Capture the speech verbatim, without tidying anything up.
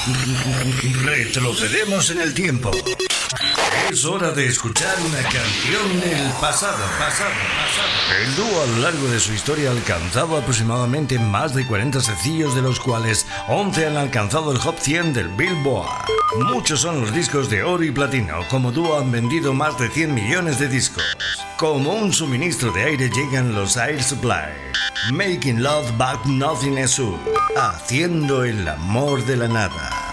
Retrocedemos en el tiempo. Es hora de escuchar una canción del pasado, pasado, pasado. El dúo a lo largo de su historia ha alcanzado aproximadamente más de cuarenta sencillos, de los cuales once han alcanzado el Hot cien del Billboard. Muchos son los discos de oro y platino. Como dúo han vendido más de cien millones de discos. Como un suministro de aire llegan los Air Supply. Making love but nothing is true. Haciendo el amor de la nada.